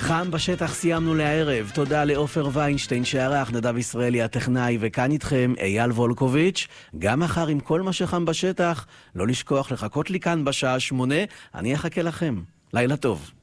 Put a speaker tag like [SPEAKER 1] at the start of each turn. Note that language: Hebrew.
[SPEAKER 1] חם בשטח סיימנו לערב. תודה לאופר ויינשטיין שערך, נדב ישראלי הטכנאי, וכאן איתכם אייל וולקוביץ'. גם מחר עם כל מה שחם בשטח, לא לשכוח לחכות לי כאן בשעה 8, אני אחכה לכם. לילה טוב.